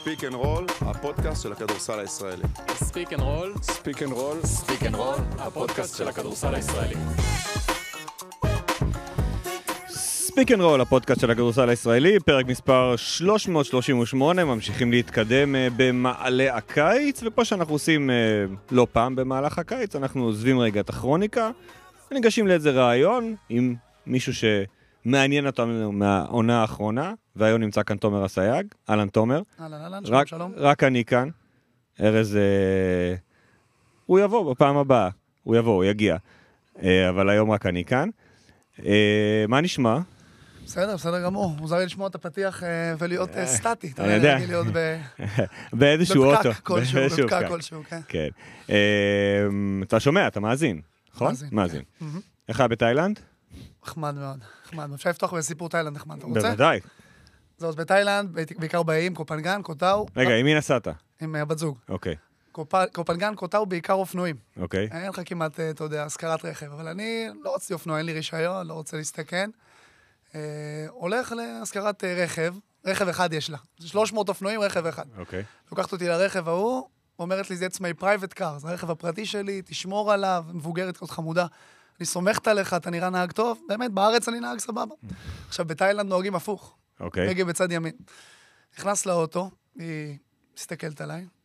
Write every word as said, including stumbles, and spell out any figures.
ספיק אנד רול, הפודקאסט של הכדורסל הישראלי. ספיק אנד רול, ספיק אנד רול, ספיק אנד רול, הפודקאסט של הכדורסל הישראלי. ספיק אנד רול, הפודקאסט של הכדורסל הישראלי, פרק מספר שלוש מאות שלושים ושמונה, ממשיכים להתקדם במעלה הקיץ, ופה שאנחנו עושים לא פעם במהלך הקיץ, אנחנו עוזבים רגע את הכרוניקה, וניגשים לאיזה רעיון עם מישהו שמעניין אותנו מהעונה האחרונה, והיום נמצא כאן תומר אסייג. אהלן תומר. אהלן, אהלן, שלום, שלום. רק אני כאן. ארז, אה, הוא יבוא בפעם הבאה, הוא יבוא, הוא יגיע. אה, אבל היום רק אני כאן. אה, מה נשמע? בסדר, בסדר גמור. מוזר לי לשמוע את הפתיח ולהיות סטטי. אני יודע. להיות באיזשהו אוטו. בפקק כלשהו, בפקק כלשהו, כן. כן. אתה שומע, אתה מאזין, נכון? מאזין. מאזין. איך היה בתאילנד? נחמד מאוד, נחמד. אפשר לפתוח בסיפור תאילנד נחמד, אתה רוצה? בוודאי. זאת בתאילנד, בעיקר באיים, קופנגן, קוטאו. רגע, עם מי נסעת? עם בת זוג. אוקיי. קופנגן, קוטאו, בעיקר אופנועים. אוקיי. אין לך כמעט, אתה יודע, השכרת רכב, אבל אני לא רציתי אופנוע, אין לי רישיון, לא רוצה להסתכן. הולך להשכרת רכב, רכב אחד יש לה. שלוש מאות אופנועים, רכב אחד. אוקיי. לוקחת אותי לרכב ההוא, אומרת לי, זה עצמי private car, זה הרכב הפרטי שלי, תשמור עליו, מבוגרת כזאת חמודה. אני סומכת עליך, אתה נראה נהג טוב, באמת, בארץ אני נהג סבבה. עכשיו, בתאילנד נוהגים הפוך. אוקיי. רגע בצד ימין. נכנס לאוטו, היא מסתכלת עליי,